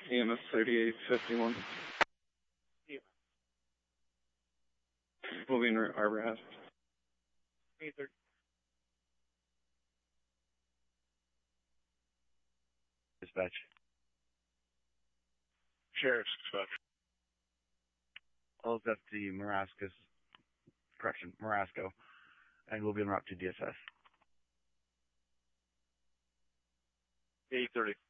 EMS 3851. Moving Arbor House. Dispatch. Sheriff's dispatch. All Deputy Marasco, and we'll be en route to DSS. 830.